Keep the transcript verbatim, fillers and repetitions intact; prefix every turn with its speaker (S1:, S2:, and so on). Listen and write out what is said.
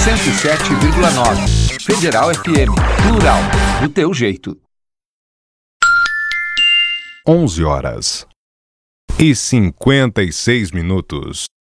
S1: cento e sete vírgula nove. Federal F M. Plural. Do teu jeito.
S2: onze horas e cinquenta e seis minutos.